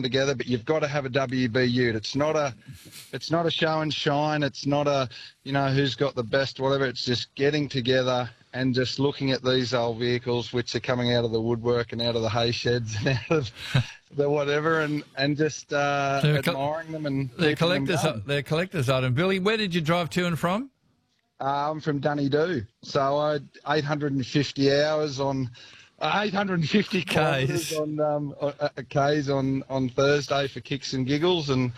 something together, but you've got to have a WB ute. It's not a show and shine. It's not a, who's got the best, whatever. It's just getting together and just looking at these old vehicles which are coming out of the woodwork and out of the hay sheds and out of the whatever, and just admiring them and they're collectors. They're collectors' item. Billy, where did you drive to and from? I'm from Dunedoo, so I had 850 hours on 850 kilometres on Ks on Thursday for kicks and giggles, and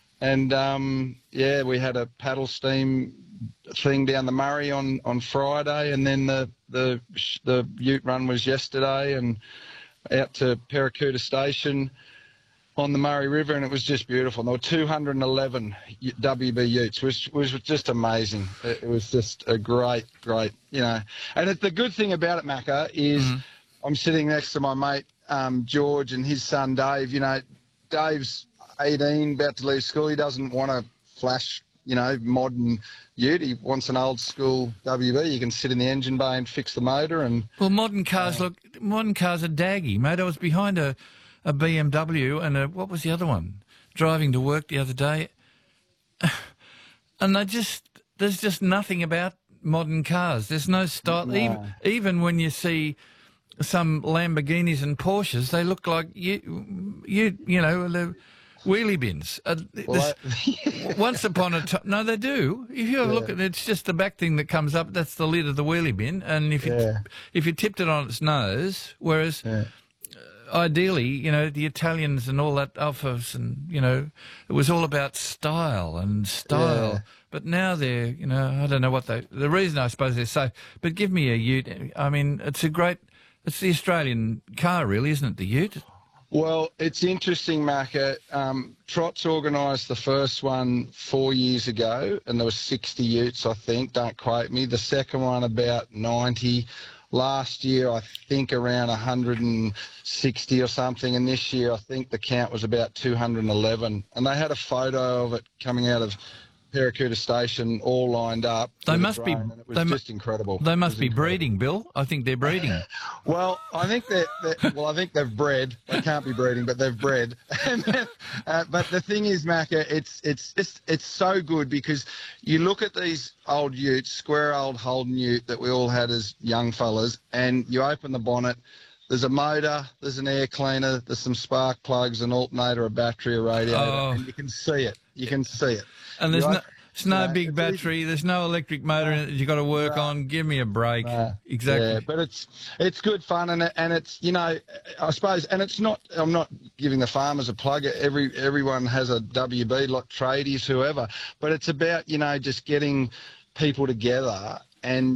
we had a paddle steam thing down the Murray on Friday, and then the ute run was yesterday, and out to Paracuta Station on the Murray River, and it was just beautiful. And there were 211 WB utes, which was just amazing. It was just a great, and the good thing about it, Macca, is I'm sitting next to my mate George and his son Dave. Dave's 18, about to leave school. He doesn't want to flash, modern ute. He wants an old school WB. You can sit in the engine bay and fix the motor. And modern cars are daggy, mate. I was behind a BMW and what was the other one? Driving to work the other day, and there's just nothing about modern cars. There's no style. No. Even when you see some Lamborghinis and Porsches, they look like the wheelie bins. Once upon a time, no, they do. If you look at it, it's just the back thing that comes up. That's the lid of the wheelie bin, and if you tipped it on its nose, whereas. Ideally, the Italians and all that Alphas and, it was all about style. Yeah. But now they're, I don't know what the reason I suppose they're so, but give me a ute. I mean, it's the Australian car really, isn't it, the ute? Well, it's interesting, Macca. Trots organised the first one 4 years ago, and there were 60 utes, I think, don't quote me. The second one about 90. Last year, I think around 160 or something, and this year I think the count was about 211. And they had a photo of it coming out of Paracuta Station, all lined up. They must be. And it was just incredible. They must be breeding, Bill. I think they're breeding. Well, I think I think they've bred. They can't be breeding, but they've bred. But the thing is, Macca, it's so good because you look at these old utes, square old Holden ute that we all had as young fellas, and you open the bonnet. There's a motor, there's an air cleaner, there's some spark plugs, an alternator, a battery, a radiator, and you can see it. You can see it. And there's no big battery. There's no electric motor in it that you've got to work on. Give me a break. Exactly. Yeah, but it's good fun, and it's I suppose, and it's not. I'm not giving the farmers a plug. Everyone has a WB, like tradies, whoever. But it's about just getting people together. And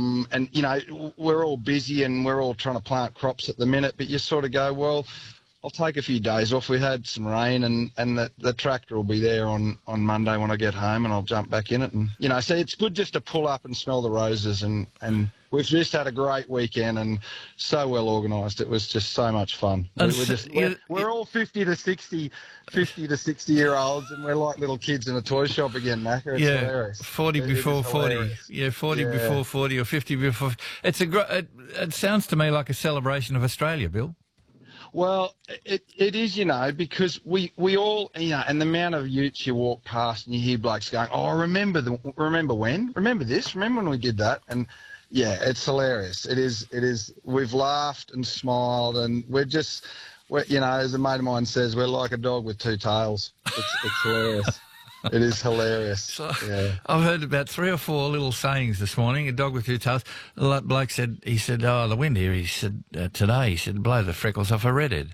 we're all busy and we're all trying to plant crops at the minute, but you sort of go, well, I'll take a few days off. We had some rain, and the tractor will be there on Monday when I get home, and I'll jump back in it. And so it's good just to pull up and smell the roses. And we've just had a great weekend and so well organised. It was just so much fun. We're all 50 to 60 year olds, and we're like little kids in a toy shop again, Macca. It's hilarious. 40 before 40. Yeah, 40 before 40 or 50 before. It sounds to me like a celebration of Australia, Bill. Well, it is, because we all, and the amount of utes you walk past and you hear blokes going, oh, remember when? Remember this? Remember when we did that? And, yeah, it's hilarious. It is. We've laughed and smiled, and as a mate of mine says, we're like a dog with two tails. It's hilarious. It is hilarious. So, I've heard about 3 or 4 little sayings this morning. A dog with two tails. The bloke said, oh, the wind here, he said, today, he said, blow the freckles off a redhead.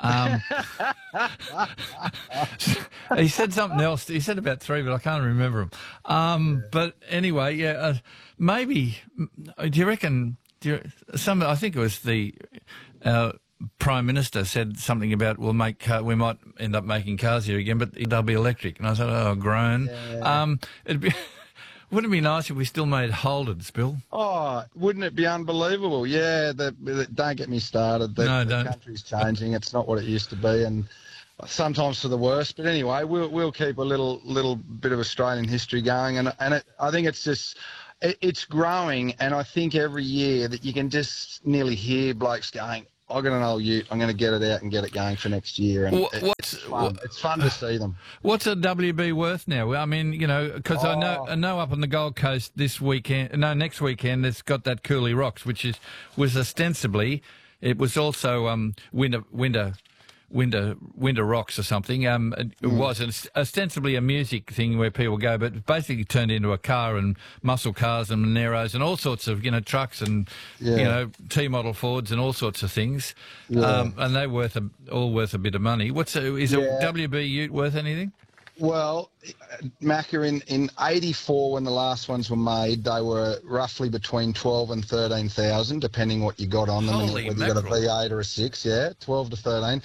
He said something else. He said about 3, but I can't remember them. But anyway, maybe, do you reckon, I think it was the Prime Minister said something about we might end up making cars here again, but they'll be electric. And I said, oh, groan. Yeah. Wouldn't it be nice if we still made Holdens, Bill? Oh, wouldn't it be unbelievable? Yeah, don't get me started. The country's changing. It's not what it used to be, and sometimes for the worse. But anyway, we'll keep a little bit of Australian history going, and I think it's just. It's growing, and I think every year that you can just nearly hear blokes going, I got an old ute. I'm going to get it out and get it going for next year. And What's it's fun. It's fun to see them. What's a WB worth now? I mean, you know, because I know up on the Gold Coast next weekend, it's got that Cooley Rocks, which was ostensibly, it was also Winter Rocks or something. It was ostensibly a music thing where people go, but it basically turned into a car and muscle cars and Moneros and all sorts of, you know, trucks and, you know, T-model Fords and all sorts of things. Yeah. And they're all worth a bit of money. Is a WB ute worth anything? Well, Macca, in 84, when the last ones were made, they were roughly between 12 and 13,000, depending what you got on them. Holy whether you got a V8 or a 6, 12 to 13.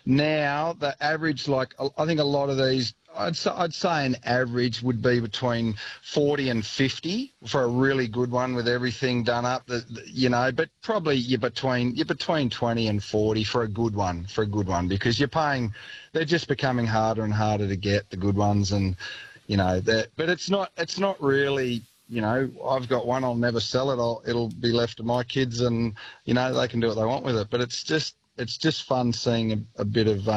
Now, the average, like, I think a lot of these, I'd say an average would be between 40 and 50 for a really good one with everything done up, you know, but probably you're between 20 and 40 for a good one, because they're just becoming harder and harder to get, the good ones, and, you know, but it's not really, you know, I've got one, I'll never sell it, it'll be left to my kids, and, you know, they can do what they want with it, but it's just fun seeing a bit of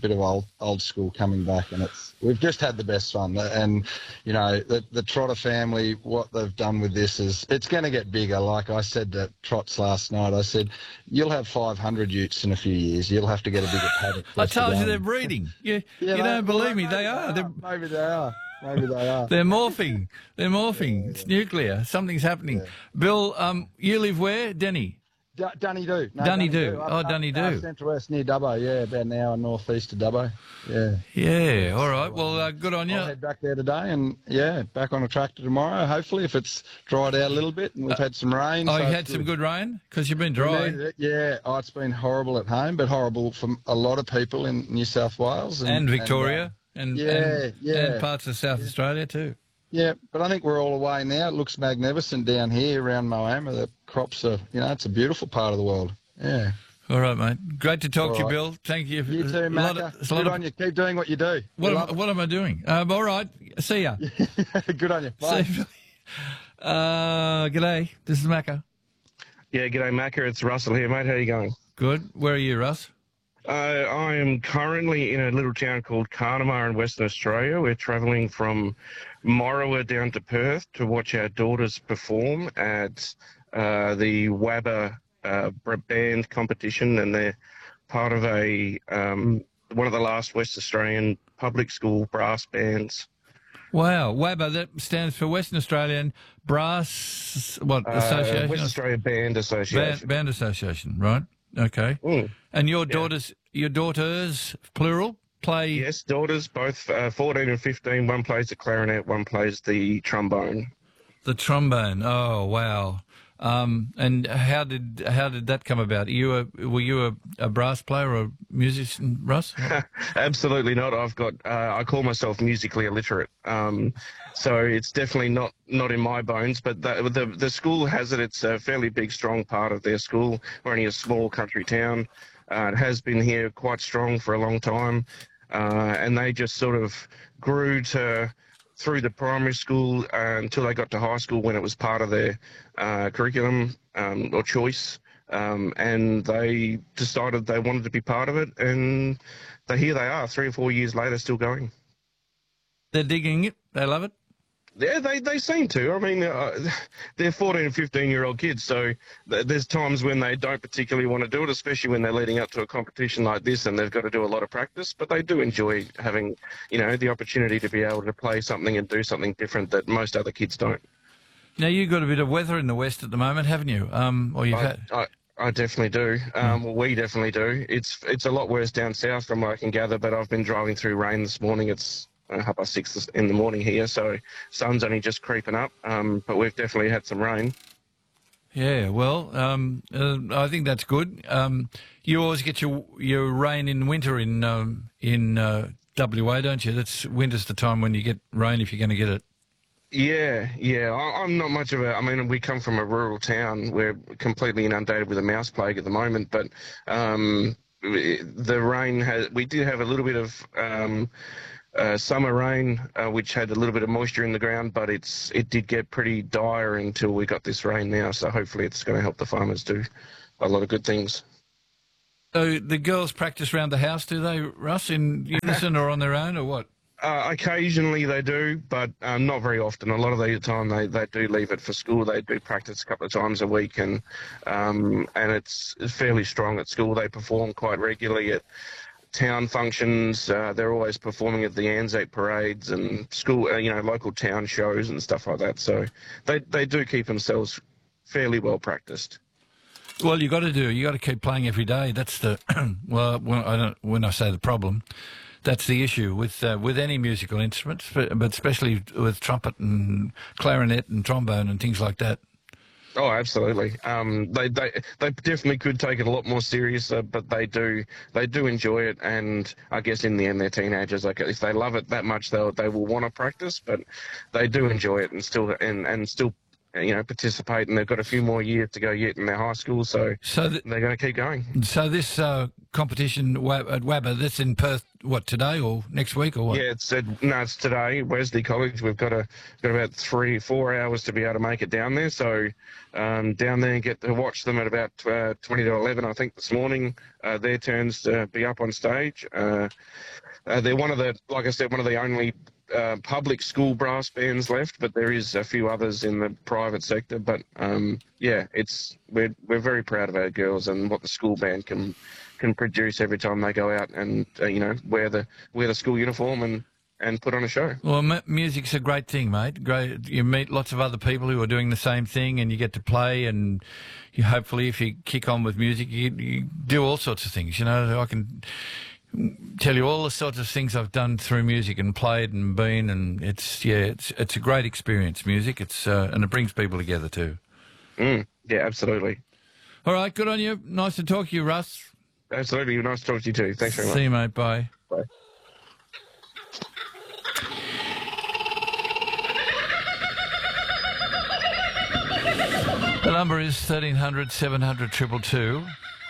old school coming back, and we've just had the best fun. And, you know, the Trotter family, what they've done with this it's going to get bigger. Like I said to Trots last night, I said, you'll have 500 utes in a few years. You'll have to get a bigger paddock. I told you they're breeding. You don't believe me. They are. Maybe they are. Maybe they are. They're morphing. It's nuclear. Something's happening. Yeah. Bill, you live where? Denny? Dunnydoo. No, Dunnydoo. Dunnydoo. Central West near Dubbo, about an hour northeast of Dubbo. Yeah. Yeah, all right. Well, good on you. I'll head back there today and, back on a tractor tomorrow, hopefully, if it's dried out a little bit and we've had some rain. Oh, you had some good rain? Because you've been dry. Yeah. Oh, it's been horrible at home, but horrible for a lot of people in New South Wales. And Victoria. And parts of South Australia too. Yeah, but I think we're all away now. It looks magnificent down here around Moama. The crops are, you know, it's a beautiful part of the world. Yeah. All right, mate. Great to talk to you, Bill. Thank you. You too, Macca. Good on you. Keep doing what you do. What am I doing? All right. See ya. Good on you. Bye. G'day. This is Macca. Yeah, g'day, Macca. It's Russell here, mate. How you going? Good. Where are you, Russ? I am currently in a little town called Carnamah in Western Australia. We're travelling from Morawa down to Perth to watch our daughters perform at the WABA band competition, and they're part of one of the last West Australian public school brass bands. Wow, WABA, that stands for Western Australian Brass Association? West Australia Band Association. Band Association, right? Okay. And your daughters, plural, play? Yes, daughters, both 14 and 15. One plays the clarinet, one plays the trombone. The trombone. Oh, wow. And how did that come about? Were you a brass player or a musician, Russ? Absolutely not. I've got I call myself musically illiterate. So it's definitely not in my bones. But the school has it. It's a fairly big, strong part of their school. We're only a small country town. It has been here quite strong for a long time, and they just sort of grew through the primary school until they got to high school, when it was part of their curriculum or choice, and they decided they wanted to be part of it, and here they are 3 or 4 years later, still going. They're digging it. They love it. Yeah, they seem to. I mean, they're 14 and 15-year-old kids, so there's times when they don't particularly want to do it, especially when they're leading up to a competition like this and they've got to do a lot of practice, but they do enjoy having, you know, the opportunity to be able to play something and do something different that most other kids don't. Now, you've got a bit of weather in the west at the moment, haven't you? I definitely do. Well, we definitely do. It's a lot worse down south from what I can gather, but I've been driving through rain this morning. It's 6:30 in the morning here, so sun's only just creeping up, but we've definitely had some rain. Yeah, well, I think that's good. You always get your rain in winter in WA, don't you? Winter's the time when you get rain if you're going to get it. Yeah. I'm not much of I mean, we come from a rural town. We're completely inundated with a mouse plague at the moment, but the rain we did have a little bit of summer rain, which had a little bit of moisture in the ground, but it did get pretty dire until we got this rain now. So hopefully it's going to help the farmers do a lot of good things. So the girls practice around the house, do they, Russ, in unison or on their own, or what? Occasionally they do, but not very often. A lot of the time they do leave it for school. They do practice a couple of times a week, and it's fairly strong at school. They perform quite regularly at town functions. They're always performing at the Anzac parades and school, local town shows and stuff like that. So they do keep themselves fairly well practiced. Well, you got to keep playing every day. That's the when I say the problem, that's the issue with any musical instruments, but especially with trumpet and clarinet and trombone and things like that. Oh, absolutely. They definitely could take it a lot more serious, but they do enjoy it. And I guess in the end, they're teenagers. Like if they love it that much, they will want to practice. But they do enjoy it and still participate. And they've got a few more years to go yet in their high school, so they're going to keep going. So this competition at WABA, that's in Perth. What, today or next week or what? Yeah, it's today. Wesley College. We've got about 3-4 hours to be able to make it down there. So down there and get to watch them at about 20 to 11, I think, this morning. Their turns to be up on stage. They're one of the only public school brass bands left, but there is a few others in the private sector. But we're very proud of our girls and what the school band can produce every time they go out and wear the school uniform and put on a show. Well, music's a great thing, mate. Great, you meet lots of other people who are doing the same thing, and you get to play. And hopefully, if you kick on with music, you do all sorts of things. I can tell you all the sorts of things I've done through music and played and been, and it's a great experience. Music, and it brings people together too. Yeah, absolutely. All right, good on you. Nice to talk to you, Russ. Absolutely, nice to talk to you too. Thanks very much. See you, mate. Bye. Bye. The number is 1300 700 222.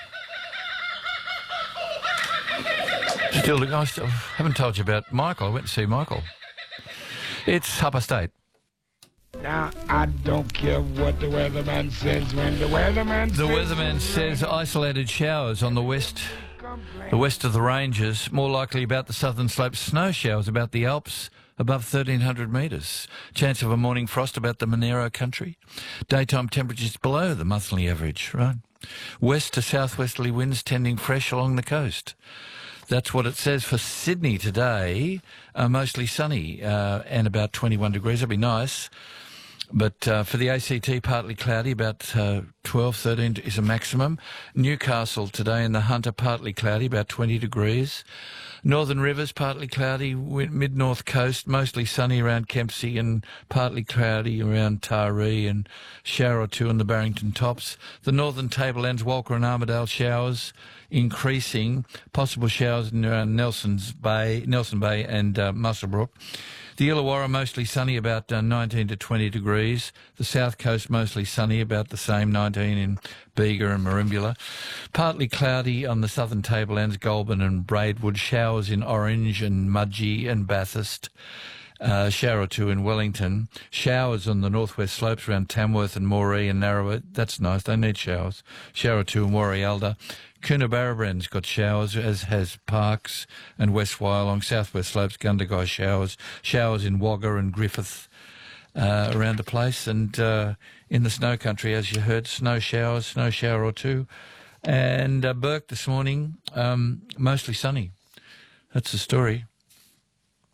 I still haven't told you about Michael. I went to see Michael. It's Upper State. Now, I don't care what the weatherman says when the weatherman says isolated showers on the west of the ranges, more likely about the southern slopes, snow showers about the Alps, above 1,300 metres. Chance of a morning frost about the Monero country. Daytime temperatures below the monthly average, right? West to southwesterly winds tending fresh along the coast. That's what it says for Sydney today. Mostly sunny and about 21 degrees. That'd be nice. But for the ACT, partly cloudy, about 12, 13 is a maximum. Newcastle today and the Hunter, partly cloudy, about 20 degrees. Northern Rivers, partly cloudy. Mid-north coast, mostly sunny around Kempsey and partly cloudy around Taree, and shower or two on the Barrington Tops. The Northern Tablelands, Walker and Armidale, showers increasing. Possible showers around Nelson Bay and Muswellbrook. The Illawarra, mostly sunny, about 19 to 20 degrees. The south coast, mostly sunny, about the same, 19 in Bega and Merimbula. Partly cloudy on the southern tablelands, Goulburn and Braidwood. Showers in Orange and Mudgee and Bathurst. Shower or two in Wellington. Showers on the northwest slopes around Tamworth and Moree and Narrowwood. That's nice. They need showers. Shower or two in Warrialda. Coonabarabran's got showers, as has Parkes and West Wyalong. Southwest slopes, Gundagai showers. Showers in Wagga and Griffith around the place. And in the snow country, as you heard, snow shower or two. And Burke this morning, mostly sunny. That's the story.